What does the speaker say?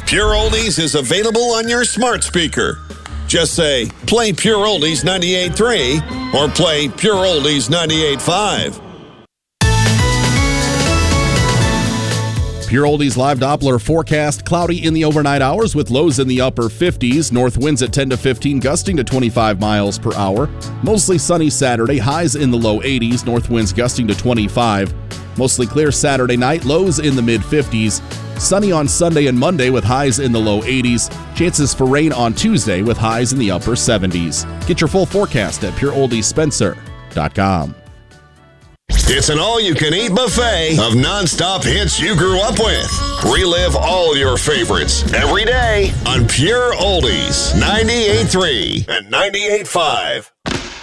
Pure Oldies is available on your smart speaker. Just say, play Pure Oldies 98.3 or play Pure Oldies 98.5. Pure Oldies live Doppler forecast: cloudy in the overnight hours with lows in the upper 50s. North winds at 10 to 15, gusting to 25 miles per hour. Mostly sunny Saturday, highs in the low 80s. North winds gusting to 25. Mostly clear Saturday night, lows in the mid 50s. Sunny on Sunday and Monday with highs in the low 80s. Chances for rain on Tuesday with highs in the upper 70s. Get your full forecast at pureoldiespencer.com. It's an all-you-can-eat buffet of non-stop hits you grew up with. Relive all your favorites every day on Pure Oldies 98.3 and 98.5.